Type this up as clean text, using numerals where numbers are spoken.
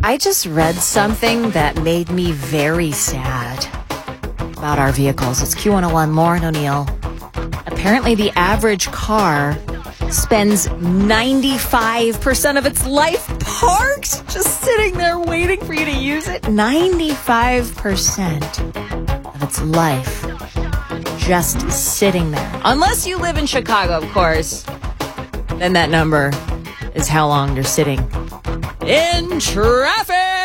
I just read something that made me very sad about our vehicles. It's Q101, Lauren O'Neill. Apparently, the average car spends 95% of its life parked, just sitting there waiting for you to use it. 95% of its life just sitting there. Unless you live in Chicago, of course. Then that number is how long you're sitting in traffic.